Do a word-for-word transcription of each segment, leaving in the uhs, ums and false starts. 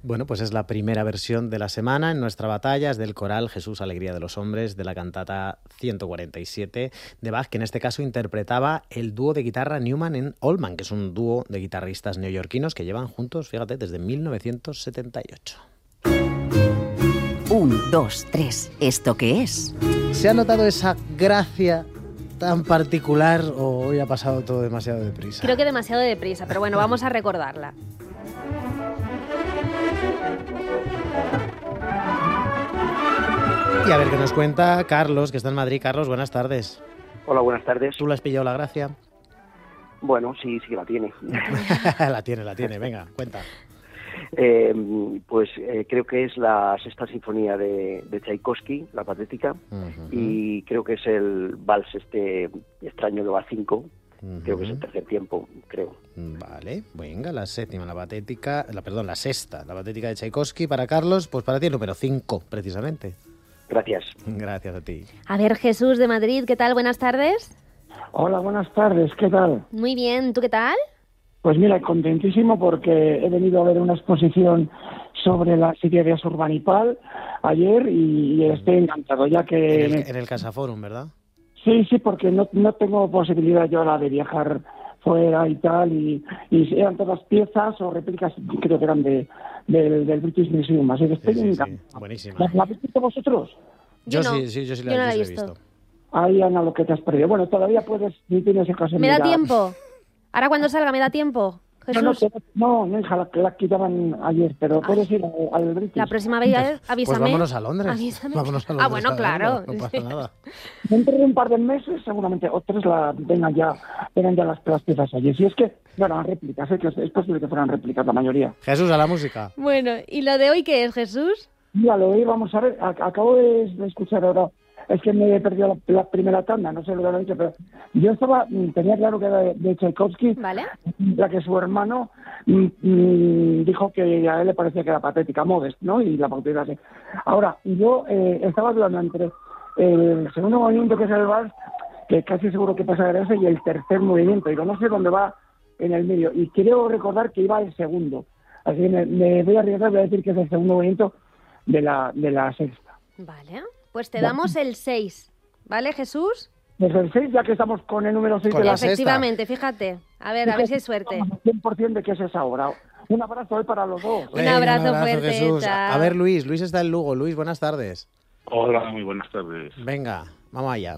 Bueno, pues es la primera versión de la semana en nuestra batalla, es del coral Jesús, Alegría de los Hombres, de la cantata ciento cuarenta y siete de Bach, que en este caso interpretaba el dúo de guitarra Newman and Oldman, que es un dúo de guitarristas neoyorquinos que llevan juntos, fíjate, desde mil novecientos setenta y ocho. Un, dos, tres. ¿Esto qué es? ¿Se ha notado esa gracia tan particular o hoy ha pasado todo demasiado deprisa? Creo que demasiado deprisa, pero bueno, vamos a recordarla. Y a ver qué nos cuenta Carlos, que está en Madrid. Carlos, buenas tardes. Hola, buenas tardes. ¿Tú le has pillado la gracia? Bueno, sí, sí que la tiene. la tiene, la tiene. Venga, cuenta. Eh, pues eh, creo que es la sexta sinfonía de, de Tchaikovsky, la Patética, uh-huh. y creo que es el vals este extraño de va cinco. Uh-huh. Creo que es el tercer tiempo, creo. Vale, venga, la séptima, la Patética, la perdón, la sexta, la Patética de Tchaikovsky para Carlos, pues para ti el número cinco, precisamente. Gracias. Gracias a ti. A ver, Jesús de Madrid, ¿qué tal? Buenas tardes. Hola, buenas tardes, ¿qué tal? Muy bien, ¿tú qué tal? Pues mira, contentísimo porque he venido a ver una exposición sobre las ideas Urbanipal ayer y, y estoy encantado, ya que... En el, en el Casaforum, ¿verdad? Sí, sí, porque no, no tengo posibilidad yo ahora de viajar fuera y tal, y, y eran todas piezas o réplicas, creo que eran de, de del British Museum, así que estoy sí, sí, encantado. Sí. Buenísima. ¿La, ¿La habéis visto vosotros? Yo, yo no. sí, sí, yo sí la, yo no la yo he sí visto. visto. Ay, Ana, lo que te has perdido. Bueno, todavía puedes, si tienes ocasión. ¿Me da mirar. tiempo? Ahora cuando salga, ¿me da tiempo? Jesús. No, no, no, no, hija, la, la quitaban ayer, pero Ay. puedes ir al, al British. La próxima vez avísame. Pues vámonos a Londres. Avísame. Vámonos a Londres. Ah, bueno, claro. No, no pasa nada. Dentro de un par de meses, seguramente, o tres, la, vengan ya, vengan ya las, las piezas allí. Si es que, bueno, eran réplicas, ¿eh? Que es, es posible que fueran réplicas la mayoría. Jesús, a la música. Bueno, ¿y lo de hoy qué es, Jesús? Mira, lo de hoy vamos a ver, a, acabo de, de escuchar ahora, es que me he perdido la, la primera tanda, no sé lo que lo he dicho, pero yo estaba, tenía claro que era de, de Tchaikovsky, ¿Vale? la que su hermano mm, mm, dijo que a él le parecía que era patética, Modest, ¿no? Y la patética así. Ahora, yo eh, estaba dudando entre el segundo movimiento, que es el vals, que casi seguro que pasa de ese, y el tercer movimiento, digo, no sé dónde va en el medio, y quiero recordar que iba el segundo, así que me, me voy a arriesgar, voy a decir que es el segundo movimiento de la, de la sexta. Vale, pues te damos el seis, ¿vale, Jesús? Desde el seis, ya que estamos con el número seis Con de la la sexta. Efectivamente, fíjate. A ver, a ver si hay suerte. cien por ciento de que es esa obra. Un abrazo hoy para los dos. Un abrazo fuerte, Jesús. chao. A ver, Luis, Luis está en Lugo. Luis, buenas tardes. Hola, muy buenas tardes. Venga, vamos allá.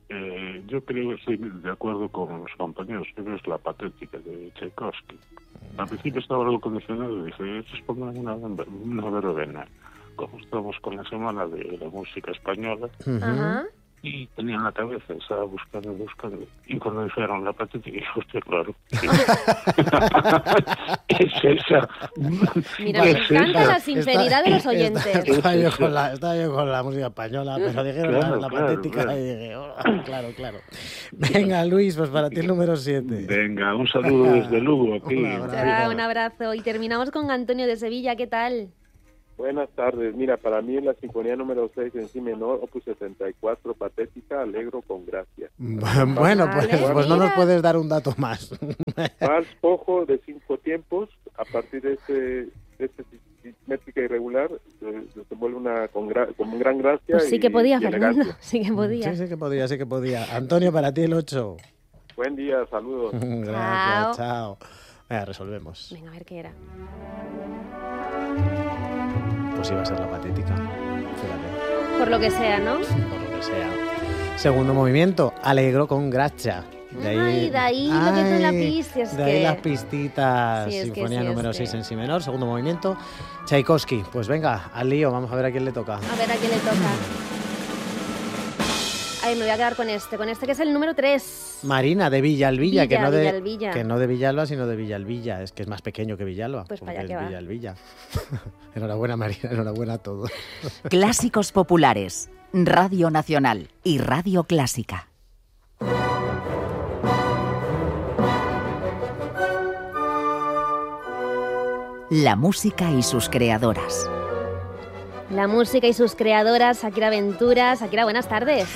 Eh, yo creo que estoy de acuerdo con los compañeros, creo que es la Patética de Tchaikovsky. Al principio estaba algo condicionado y dije, esto es como una, una verbena. Como estamos con la semana de la música española, Uh-huh. Ajá. y tenía en la cabeza, estaba buscando, buscando, y cuando dijeron la Patética, dije, hostia, claro. Es esa. Mira, me Es encanta esa. la sinceridad de los oyentes. Está- Estaba yo, con la, estaba yo con la música española, pero dijeron Claro, la, la claro, patética claro. y dije, oh, claro, claro. Venga, Luis, pues para ti el número siete. Venga, un saludo desde Lugo, aquí. Un abrazo. Chao, un abrazo. Y terminamos con Antonio de Sevilla, ¿qué tal? Buenas tardes. Mira, para mí es la sinfonía número seis en si menor, opus setenta y cuatro, Patética, Alegro con gracia. Bueno, pues, Vale, pues no nos mira. puedes dar un dato más. Vals Pojo de cinco tiempos, a partir de este, de este métrica irregular, se desenvuelve una con, gra, con gran gracia. Pues sí y, que podía, y Fernando. elegancia. Sí que podía. Sí, sí que podía, sí que podía. Antonio, para ti el ocho. Buen día, saludos. Gracias, chao. Venga, resolvemos. Venga, a ver qué era. Pues iba a ser la Patética. Fíjate, Por lo que sea, ¿no? por lo que sea. Segundo movimiento, Alegro con gracia. De ahí, Ay, de ahí lo que tú la Ay, pista, es de ahí que- las pistitas. Sí, es que Sinfonía sí, es número que- seis en si menor, segundo movimiento. Tchaikovsky. Pues venga, al lío, vamos a ver a quién le toca. A ver a quién le toca. Ay, me voy a quedar con este, con este que es el número tres. Marina, de Villalvilla, que, Villa, no de, Villalvilla. que no de Villalba, sino de Villalvilla. Es que es más pequeño que Villalba. Pues para porque allá es que va. Villalvilla. Enhorabuena, Marina, enhorabuena a todos. Clásicos populares. Radio Nacional y Radio Clásica. La música y sus creadoras. La música y sus creadoras, Shakira Ventura. Shakira, buenas tardes.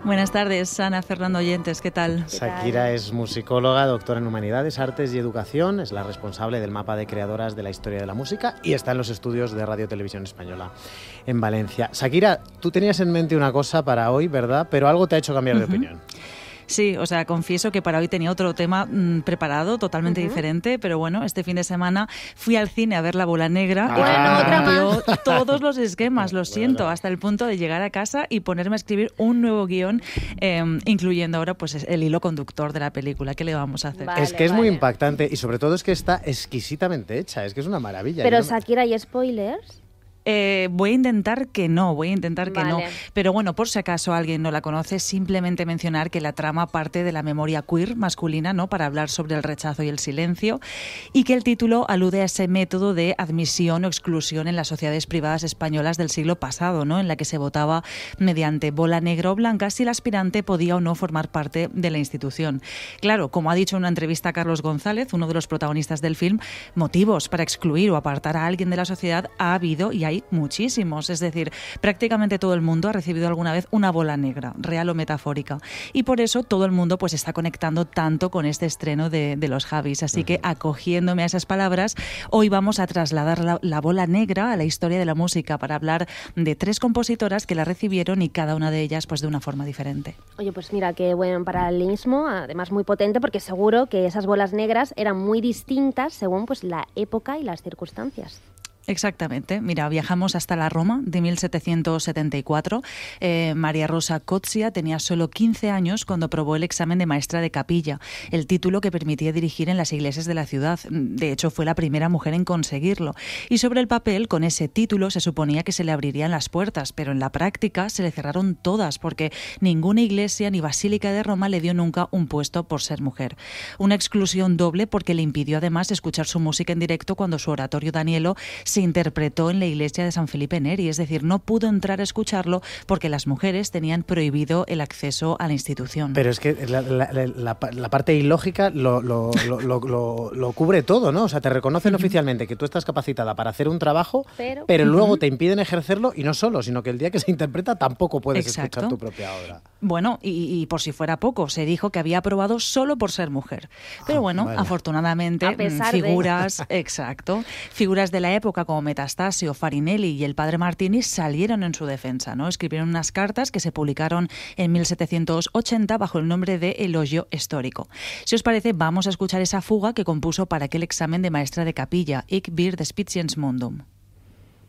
Buenas tardes, Ana, Fernando, oyentes, ¿qué tal? Shakira es musicóloga, doctora en Humanidades, Artes y Educación, es la responsable del mapa de creadoras de la historia de la música y está en los estudios de Radio Televisión Española en Valencia. Shakira, tú tenías en mente una cosa para hoy, ¿verdad? Pero algo te ha hecho cambiar de uh-huh. opinión. Sí, o sea, confieso que para hoy tenía otro tema mmm, preparado, totalmente uh-huh. diferente, pero bueno, este fin de semana fui al cine a ver La Bola Negra ah, y bueno, me cambió todos los esquemas, lo siento, bueno. hasta el punto de llegar a casa y ponerme a escribir un nuevo guión, eh, incluyendo ahora pues el hilo conductor de la película. ¿Qué le vamos a hacer? Vale, es que es vale. muy impactante y sobre todo es que está exquisitamente hecha, es que es una maravilla. Pero ¿no? Shakira, ¿hay spoilers? Eh, voy a intentar que no, voy a intentar que vale. no. Pero bueno, por si acaso alguien no la conoce, simplemente mencionar que la trama parte de la memoria queer masculina, ¿no? Para hablar sobre el rechazo y el silencio, y que el título alude a ese método de admisión o exclusión en las sociedades privadas españolas del siglo pasado, ¿no? En la que se votaba mediante bola negra o blanca si el aspirante podía o no formar parte de la institución. Claro, como ha dicho en una entrevista a Carlos González, uno de los protagonistas del film, motivos para excluir o apartar a alguien de la sociedad ha habido y hay muchísimos, es decir, prácticamente todo el mundo ha recibido alguna vez una bola negra, real o metafórica, y por eso todo el mundo pues está conectando tanto con este estreno de, de los Javis, así que acogiéndome a esas palabras, hoy vamos a trasladar la, la bola negra a la historia de la música para hablar de tres compositoras que la recibieron y cada una de ellas pues de una forma diferente. Oye, pues mira, qué buen paralelismo, además muy potente, porque seguro que esas bolas negras eran muy distintas según pues la época y las circunstancias. Exactamente. Mira, viajamos hasta la Roma de mil setecientos setenta y cuatro. Eh, María Rosa Cotzia tenía solo quince años cuando aprobó el examen de maestra de capilla, el título que permitía dirigir en las iglesias de la ciudad. De hecho, fue la primera mujer en conseguirlo. Y sobre el papel, con ese título se suponía que se le abrirían las puertas, pero en la práctica se le cerraron todas porque ninguna iglesia ni basílica de Roma le dio nunca un puesto por ser mujer. Una exclusión doble porque le impidió además escuchar su música en directo cuando su oratorio Danielo se interpretó en la iglesia de San Felipe Neri, es decir, no pudo entrar a escucharlo porque las mujeres tenían prohibido el acceso a la institución. Pero es que la, la, la, la parte ilógica lo, lo, lo, lo, lo, lo cubre todo, ¿no? O sea, te reconocen uh-huh. oficialmente que tú estás capacitada para hacer un trabajo, pero, pero uh-huh. luego te impiden ejercerlo y no solo, sino que el día que se interpreta tampoco puedes Exacto. escuchar tu propia obra. Bueno, y, y por si fuera poco, se dijo que había aprobado solo por ser mujer. Pero bueno, oh, afortunadamente, figuras, de... exacto, figuras de la época como Metastasio, Farinelli y el padre Martini salieron en su defensa, ¿no? Escribieron unas cartas que se publicaron en mil setecientos ochenta bajo el nombre de Elogio Histórico. Si os parece, vamos a escuchar esa fuga que compuso para aquel examen de maestra de capilla, Ich bir des Spitiens Mundum.